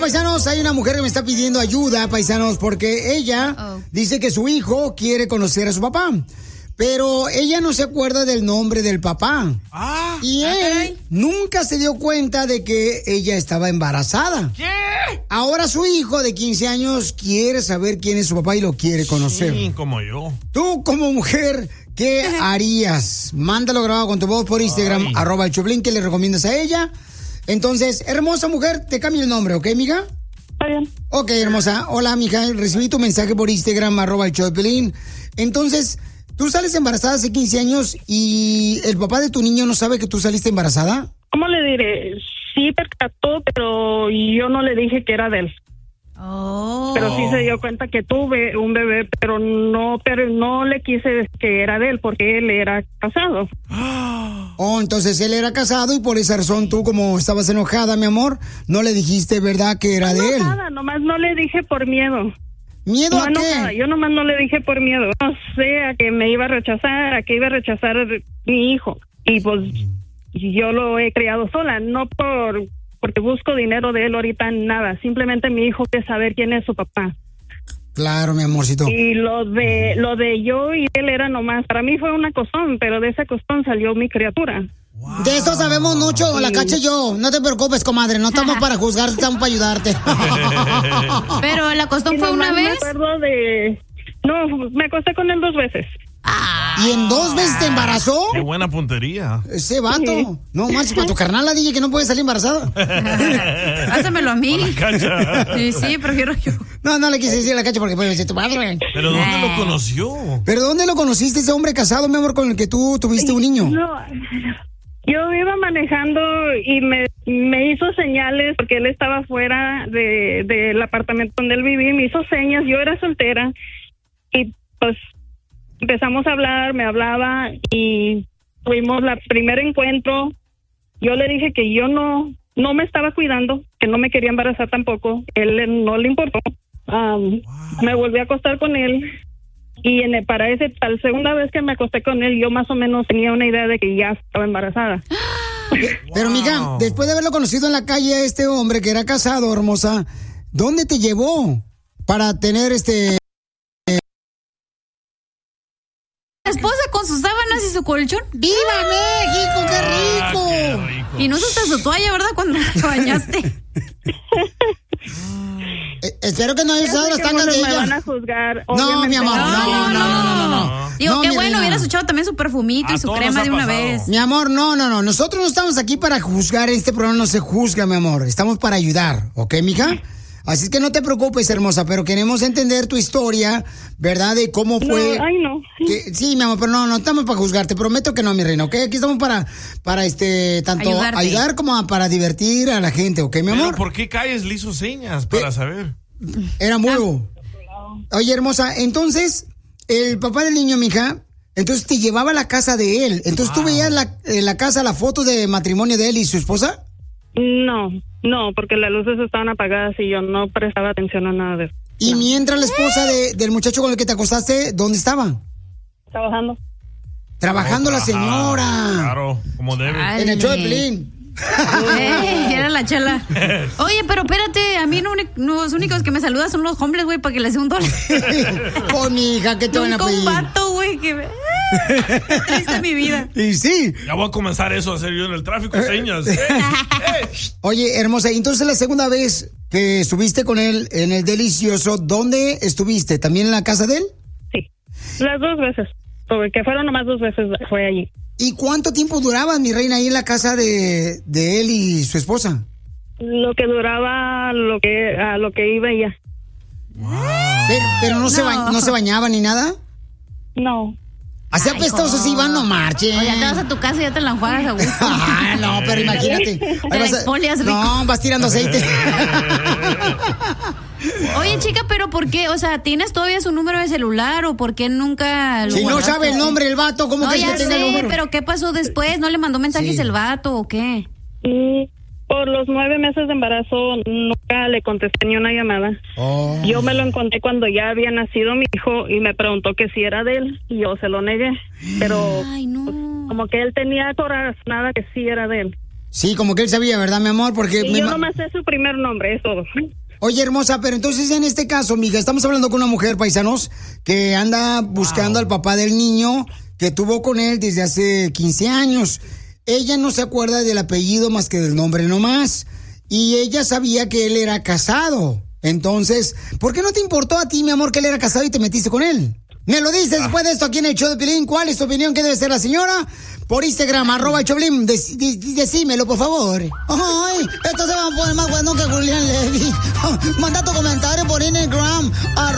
paisanos, hay una mujer que me está pidiendo ayuda, paisanos, porque ella dice que su hijo quiere conocer a su papá. Pero ella no se acuerda del nombre del papá. Y él nunca se dio cuenta de que ella estaba embarazada. ¿Qué? Ahora su hijo de 15 años quiere saber quién es su papá y lo quiere conocer. Sí, como yo. Tú, como mujer, ¿qué harías? Mándalo grabado con tu voz por Instagram, @el Choplin, que le recomiendas a ella. Entonces, hermosa mujer, te cambio el nombre, ¿ok, mija? Está bien. Ok, hermosa. Hola, mija, recibí tu mensaje por Instagram, @el Choplin. Entonces, tú sales embarazada hace 15 años y el papá de tu niño no sabe que tú saliste embarazada. ¿Cómo le diré? Sí percató, pero yo no le dije que era de él. Pero sí se dio cuenta que tuve un bebé, pero no le quise decir que era de él porque él era casado. Entonces él era casado y por esa razón tú, como estabas enojada, mi amor, no le dijiste, ¿verdad, que era de él? Nada, nomás no le dije por miedo. ¿Miedo a qué? Yo nomás no le dije por miedo. No sé, a que me iba a rechazar, a que iba a rechazar mi hijo. Y pues yo lo he criado sola, no porque busco dinero de él ahorita, nada. Simplemente mi hijo quiere saber quién es su papá. Claro, mi amorcito. Y lo de yo y él era nomás, para mí fue una costón, pero de esa costón salió mi criatura. Wow. De eso sabemos mucho, la Cacha y yo. No te preocupes, comadre, no estamos para juzgarte, estamos para ayudarte. Pero la costón fue una vez. Me acuerdo no, me acosté con él 2 veces. ¿Y en 2 veces te embarazó? Qué buena puntería. Ese vato. Sí. No, manches, para tu carnal la dije que no puede salir embarazada. Hácemelo a mí. Sí, prefiero yo. No le quise decir a la Cacha porque puede decir tu madre. ¿Pero dónde lo conoció? ¿Pero dónde lo conociste, ese hombre casado, mi amor, con el que tú tuviste un niño? No, yo iba manejando y me hizo señales porque él estaba fuera del apartamento donde él vivía, me hizo señas, yo era soltera y pues empezamos a hablar, me hablaba y tuvimos el primer encuentro. Yo le dije que yo no me estaba cuidando, que no me quería embarazar tampoco, él no le importó. Me volví a acostar con él. Y para la segunda vez que me acosté con él, yo más o menos tenía una idea de que ya estaba embarazada. Pero, mija, después de haberlo conocido en la calle a este hombre que era casado, hermosa, ¿dónde te llevó para tener esposa con sus sábanas y su colchón? ¡Viva México, qué rico! Qué rico. Y no usaste su toalla, ¿verdad? Cuando te bañaste. Espero que no hayas usado las tangas de ella. Me van a juzgar. No, mi amor, no. Digo, no, qué mi bueno, reina. hubieras echado también su perfumito y su crema de una vez. Mi amor, no. Nosotros no estamos aquí para juzgar. Este programa no se juzga, mi amor. Estamos para ayudar, ¿ok, mija? Así es que no te preocupes, hermosa, pero queremos entender tu historia, ¿verdad? De cómo fue. No. Sí, mi amor, pero no estamos para juzgar. Te prometo que no, mi reina, ¿ok? Aquí estamos para tanto ayudarte, ayudar como para divertir a la gente, ¿ok, mi amor? ¿Pero por qué Calles le hizo señas para saber? Era mudo. Oye, hermosa, entonces, el papá del niño, mija, entonces te llevaba a la casa de él. Entonces, ¿tú veías en la casa la foto de matrimonio de él y su esposa? No, porque las luces estaban apagadas y yo no prestaba atención a nada de eso. Y mientras la esposa del muchacho con el que te acostaste, ¿dónde estaba? Trabajando. Trabajando la señora. Claro, como debe. Ay, En el show de Pelín. Era la chela. Oye, pero espérate, a mí los únicos que me saludan son los hombres, güey, para que les dé $1. Pues, mi hija, ¿qué te van a pedir? Nunca un vato, güey, que triste mi vida. Y sí. Ya voy a comenzar eso a hacer yo en el tráfico, señas. Oye, hermosa, entonces la segunda vez que estuviste con él en el delicioso, ¿dónde estuviste? ¿También en la casa de él? Sí, las 2 veces, porque fueron nomás 2 veces, fue allí. ¿Y cuánto tiempo duraban, mi reina, ahí en la casa de él y su esposa? Lo que duraba, a lo que iba ella. Wow. Pero no se bañaba ni nada. No. Así apestosos iban, no marchen. Oye, te vas a tu casa y ya te la enjuagas a gusto. No, pero imagínate. Te la exfolias rico. No, vas tirando aceite. Oye, chica, pero ¿por qué? O sea, ¿tienes todavía su número de celular o por qué nunca lo Si no guardaste? sabe el nombre del vato, ¿cómo No, crees ya que tenga el sé, número? pero ¿qué pasó después? ¿No le mandó mensajes Sí. el vato o qué? Por los 9 meses de embarazo nunca le contesté ni una llamada. Oh. Yo me lo encontré cuando ya había nacido mi hijo y me preguntó que si era de él y yo se lo negué. Pero Ay, no. como que él tenía corazonada que sí era de él. Sí, como que él sabía, ¿verdad, mi amor? Porque yo nomás sé su primer nombre, es todo. Oye, hermosa, pero entonces en este caso, mija, estamos hablando con una mujer, paisanos, que anda buscando al papá del niño que tuvo con él desde hace 15 años. Ella no se acuerda del apellido más que del nombre nomás. Y ella sabía que él era casado. Entonces, ¿por qué no te importó a ti, mi amor, que él era casado y te metiste con él? Me lo dices después de esto aquí en el show de Piolín. ¿Cuál es tu opinión? ¿Qué debe ser la señora? Por Instagram, @Choplin. Decímelo, por favor. Ay, esto se va a poner más bueno que Julián Levy. Manda tu comentario por Instagram,